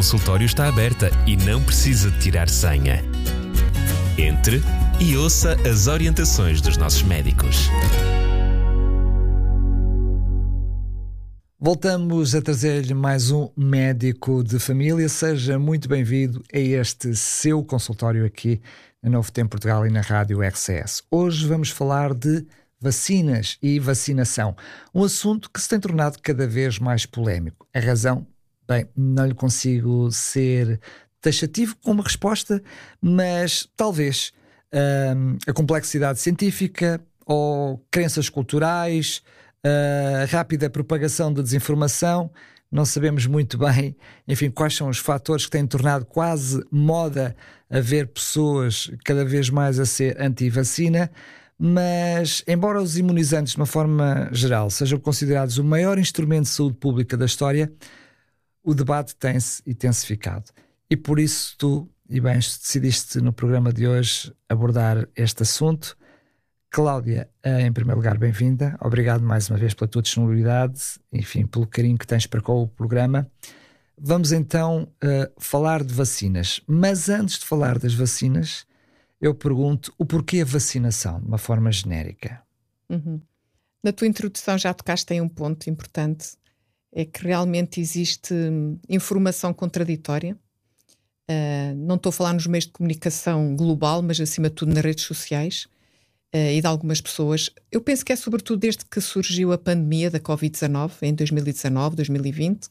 consultório está aberta e não precisa de tirar senha. Entre e ouça as orientações dos nossos médicos. Voltamos a trazer-lhe mais um médico de família. Seja muito bem-vindo a este seu consultório aqui na Novo Tempo Portugal e na Rádio RCS. Hoje vamos falar de vacinas e vacinação, um assunto que se tem tornado cada vez mais polémico. A razão? Bem, não lhe consigo ser taxativo com uma resposta, mas talvez a complexidade científica ou crenças culturais, a rápida propagação da desinformação, não sabemos muito bem, enfim, quais são os fatores que têm tornado quase moda a ver pessoas cada vez mais a ser anti-vacina, mas embora os imunizantes, de uma forma geral, sejam considerados o maior instrumento de saúde pública da história, o debate tem-se intensificado. E por isso tu, e bem, decidiste no programa de hoje abordar este assunto. Cláudia, em primeiro lugar, bem-vinda. Obrigado mais uma vez pela tua disponibilidade, enfim, pelo carinho que tens para com o programa. Vamos então falar de vacinas. Mas antes de falar das vacinas, eu pergunto o porquê a vacinação, de uma forma genérica. Na tua introdução já tocaste em um ponto importante, é que realmente existe informação contraditória. Não estou a falar nos meios de comunicação global, mas acima de tudo nas redes sociais. E de algumas pessoas. Eu penso que é sobretudo desde que surgiu a pandemia da Covid-19, em 2019, 2020,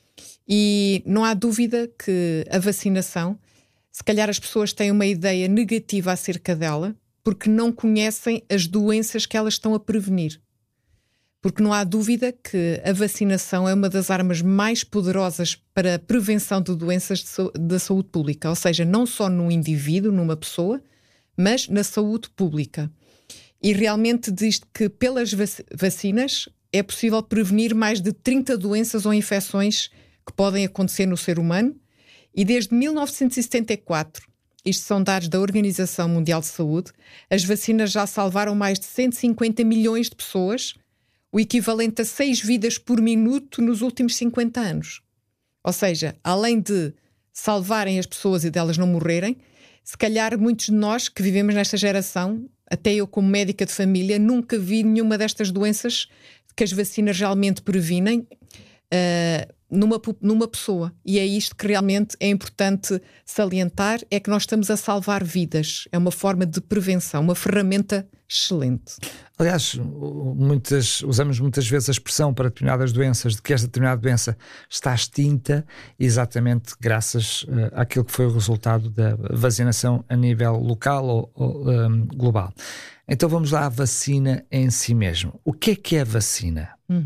e não há dúvida que a vacinação, se calhar as pessoas têm uma ideia negativa acerca dela, porque não conhecem as doenças que elas estão a prevenir. Porque não há dúvida que a vacinação é uma das armas mais poderosas para a prevenção de doenças da saúde pública, ou seja, não só no indivíduo, numa pessoa, mas na saúde pública. E realmente diz que pelas vacinas é possível prevenir mais de 30 doenças ou infecções que podem acontecer no ser humano. E desde 1974, isto são dados da Organização Mundial de Saúde, as vacinas já salvaram mais de 150 milhões de pessoas, o equivalente a 6 vidas por minuto nos últimos 50 anos. Ou seja, além de salvarem as pessoas e delas não morrerem, se calhar muitos de nós que vivemos nesta geração, até eu como médica de família, nunca vi nenhuma destas doenças que as vacinas realmente previnem numa pessoa. E é isto que realmente é importante salientar, é que nós estamos a salvar vidas. É uma forma de prevenção, uma ferramenta excelente. Aliás, usamos muitas vezes a expressão para determinadas doenças de que esta determinada doença está extinta, exatamente graças àquilo que foi o resultado da vacinação a nível local ou global. Então vamos lá à vacina em si mesmo. O que é a vacina?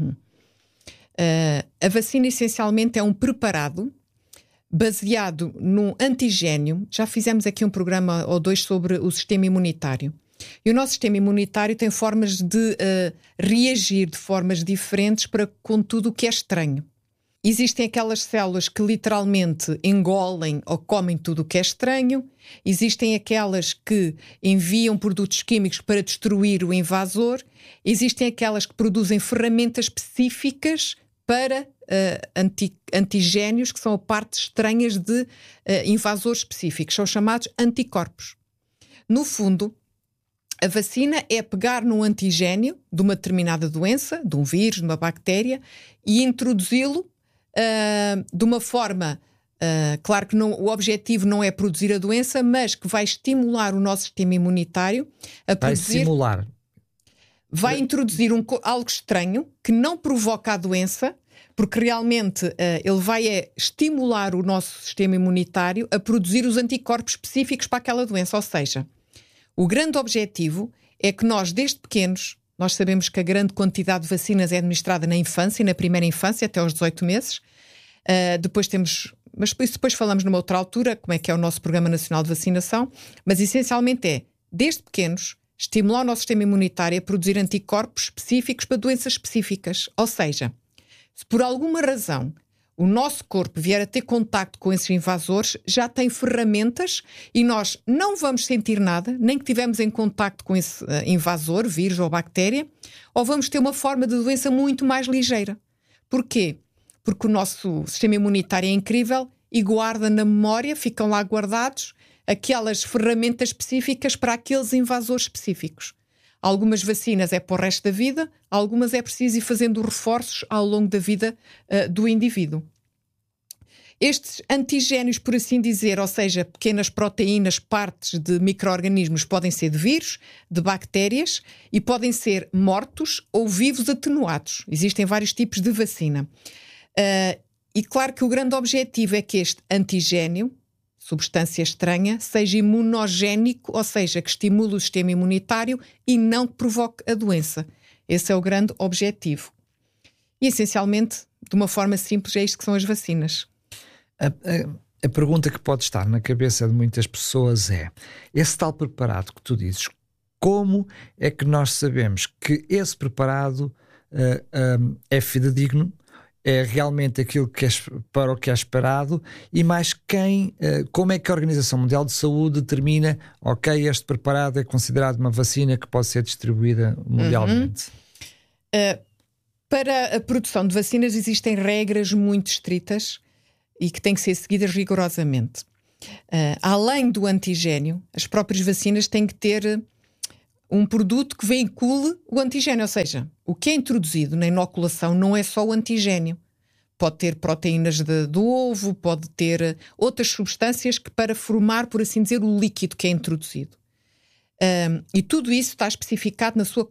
A vacina essencialmente é um preparado baseado num antigénio. Já fizemos aqui um programa ou dois sobre o sistema imunitário. E o nosso sistema imunitário tem formas de reagir de formas diferentes para com tudo o que é estranho. Existem aquelas células que literalmente engolem ou comem tudo o que é estranho. Existem aquelas que enviam produtos químicos para destruir o invasor. Existem aquelas que produzem ferramentas específicas para antigénios, que são partes estranhas de invasores específicos. São chamados anticorpos. No fundo, a vacina é pegar num antigénio de uma determinada doença, de um vírus, de uma bactéria, e introduzi-lo de uma forma, claro que o objetivo não é produzir a doença, mas que vai estimular o nosso sistema imunitário a produzir... Vai introduzir algo estranho que não provoca a doença, porque realmente ele vai estimular o nosso sistema imunitário a produzir os anticorpos específicos para aquela doença. Ou seja, o grande objetivo é que nós, desde pequenos, nós sabemos que a grande quantidade de vacinas é administrada na infância, na primeira infância, até aos 18 meses. Depois temos... Mas isso depois falamos numa outra altura, como é que é o nosso Programa Nacional de Vacinação. Mas essencialmente desde pequenos, estimular o nosso sistema imunitário a produzir anticorpos específicos para doenças específicas. Ou seja, se por alguma razão o nosso corpo vier a ter contacto com esses invasores, já tem ferramentas e nós não vamos sentir nada, nem que tivemos em contacto com esse invasor, vírus ou bactéria, ou vamos ter uma forma de doença muito mais ligeira. Porquê? Porque o nosso sistema imunitário é incrível e guarda na memória, ficam lá guardados aquelas ferramentas específicas para aqueles invasores específicos. Algumas vacinas é para o resto da vida, algumas é preciso ir fazendo reforços ao longo da vida do indivíduo. Estes antigénios, por assim dizer, ou seja, pequenas proteínas, partes de micro-organismos, podem ser de vírus, de bactérias e podem ser mortos ou vivos atenuados. Existem vários tipos de vacina. E claro que o grande objetivo é que este antigénio, substância estranha, seja imunogénico, ou seja, que estimule o sistema imunitário e não que provoque a doença. Esse é o grande objetivo. E, essencialmente, de uma forma simples, é isto que são as vacinas. A pergunta que pode estar na cabeça de muitas pessoas é: esse tal preparado que tu dizes, como é que nós sabemos que esse preparado é fidedigno, é realmente aquilo que para o que é esperado, e mais como é que a Organização Mundial de Saúde determina, ok, este preparado é considerado uma vacina que pode ser distribuída mundialmente? Para a produção de vacinas existem regras muito estritas e que têm que ser seguidas rigorosamente. Além do antigénio, as próprias vacinas têm que ter um produto que veicule o antigénio, ou seja, o que é introduzido na inoculação não é só o antigénio. Pode ter proteínas do ovo, pode ter outras substâncias que para formar, por assim dizer, o líquido que é introduzido. E tudo isso está especificado na sua